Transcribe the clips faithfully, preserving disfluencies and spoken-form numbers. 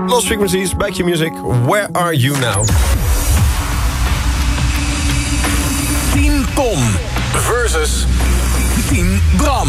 Lost Frequencies, Back Your Music, Where Are You Now? Team Tom versus Team Bram.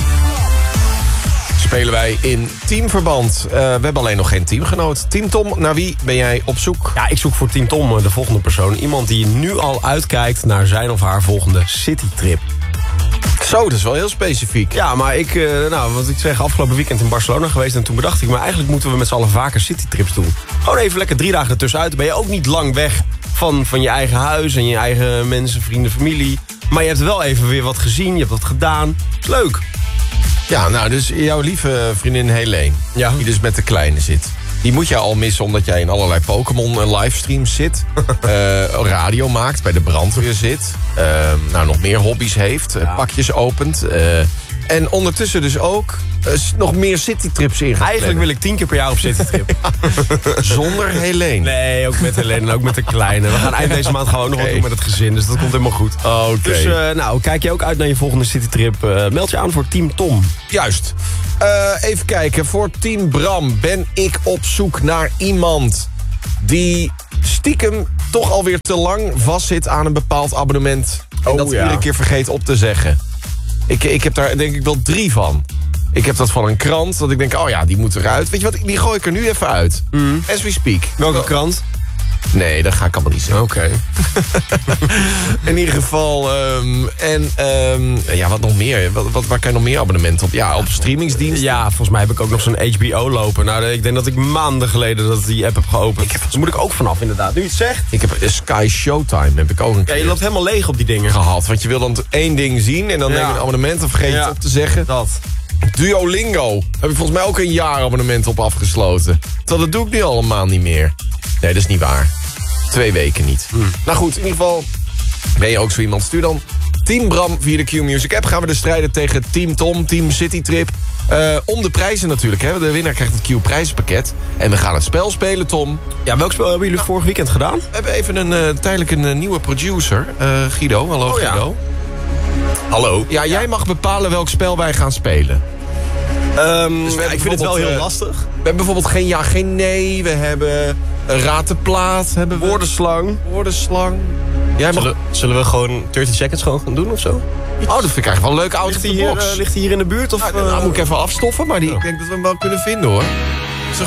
Spelen wij in teamverband. Uh, we hebben alleen nog geen teamgenoot. Team Tom, naar wie ben jij op zoek? Ja, ik zoek voor Team Tom de volgende persoon. Iemand die nu al uitkijkt naar zijn of haar volgende citytrip. Zo, dat is wel heel specifiek. Ja, maar ik, uh, nou, wat ik zeg, afgelopen weekend in Barcelona geweest... en toen bedacht ik, maar eigenlijk moeten we met z'n allen vaker citytrips doen. Gewoon even lekker drie dagen ertussenuit. Dan ben je ook niet lang weg van, van je eigen huis en je eigen mensen, vrienden, familie. Maar je hebt wel even weer wat gezien, je hebt wat gedaan. Leuk. Ja, nou, dus jouw lieve vriendin Helene, ja. die dus met de kleine zit... die moet je al missen omdat jij in allerlei Pokémon-livestreams zit... uh, radio maakt, bij de brandweer zit... Uh, nou, nog meer hobby's heeft, ja. pakjes opent... Uh, en ondertussen dus ook uh, nog meer citytrips in. Eigenlijk wil ik tien keer per jaar op citytrip. Ja. Zonder Helene. Nee, ook met Helene en ook met de kleine. We gaan eind deze maand gewoon nog wat doen met het gezin. Dus dat komt helemaal goed. Oké. Dus uh, nou, kijk je ook uit naar je volgende citytrip. Uh, meld je aan voor Team Tom. Juist. Uh, even kijken. Voor Team Bram ben ik op zoek naar iemand... die stiekem toch alweer te lang vastzit aan een bepaald abonnement. En oh, dat ja. iedere keer vergeet op te zeggen. Ik, ik heb daar denk ik wel drie van. Ik heb dat van een krant, dat ik denk, oh ja, die moet eruit. Weet je wat, die gooi ik er nu even uit. Mm. As we speak. Welke krant? Nee, dat ga ik allemaal niet zeggen. Oké. Okay. In ieder geval, um, en um, ja, wat nog meer? Wat, wat, waar kan je nog meer abonnementen op? Ja, op streamingsdiensten? Ja, volgens mij heb ik ook nog zo'n H B O lopen. Nou, ik denk dat ik maanden geleden dat die app heb geopend. Ik heb, daar moet ik ook vanaf, inderdaad. Nu je het zegt. Ik heb Sky Showtime, heb ik ook een keer. Ja, je loopt helemaal leeg op die dingen. Gehad, want je wil dan één ding zien en dan ja. neem je een abonnement en vergeet ja. het op te zeggen. Dat. Duolingo. Heb ik volgens mij ook een jaar abonnement op afgesloten. Terwijl dat doe ik nu allemaal niet meer. Nee, dat is niet waar. Twee weken niet. Hmm. Nou goed, in ieder geval ben je ook zo iemand. Stuur dan Team Bram via de Q-Music app. Gaan we dus strijden tegen Team Tom, Team Citytrip. Uh, om de prijzen natuurlijk. Hè. De winnaar krijgt het Q-prijzenpakket. En we gaan het spel spelen, Tom. Ja, welk spel hebben jullie vorig weekend gedaan? We hebben even een uh, tijdelijk een uh, nieuwe producer. Uh, Guido, hallo oh, Guido. Ja. Hallo. Ja, jij mag bepalen welk spel wij gaan spelen. Um, dus ja, ik vind het wel heel uh, lastig. We hebben bijvoorbeeld geen ja, geen nee. We hebben een raad de plaat. Hebben we woordenslang. Woordenslang. Jij mag... zullen, zullen we gewoon dertig seconds gewoon gaan doen of zo? Oh, dat vind ik eigenlijk wel een leuke out of the box. Uh, ligt hij hier in de buurt? Of, nou, uh, nou moet ik even afstoffen, maar die, oh. ik denk dat we hem wel kunnen vinden hoor.